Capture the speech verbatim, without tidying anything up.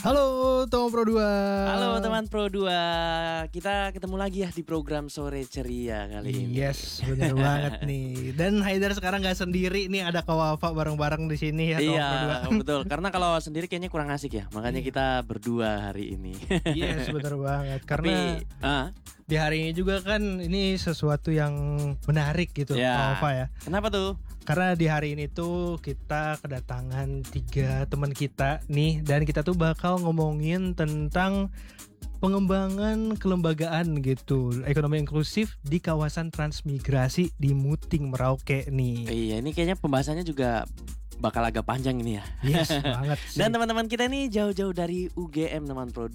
Halo teman Pro dua. Halo teman Pro dua. Kita ketemu lagi ya di program Sore Ceria kali ini. Yes, benar banget nih. Dan Haidar sekarang gak sendiri nih, ada Kak Wafa bareng-bareng di sini ya. Iya, Pro dua. betul. Karena kalau sendiri kayaknya kurang asik ya. Makanya kita berdua hari ini. Yes, benar banget. Karena Tapi, uh, di hari ini juga kan ini sesuatu yang menarik gitu, ya. Kak Wafa ya. Kenapa tuh? Karena di hari ini tuh kita kedatangan tiga teman kita nih, dan kita tuh bakal ngomongin tentang pengembangan kelembagaan gitu, ekonomi inklusif di kawasan transmigrasi di Muting Merauke nih. Iya, ini kayaknya pembahasannya juga bakal agak panjang ini ya. Yes, banget sih. Dan teman-teman kita nih jauh-jauh dari U G M teman Pro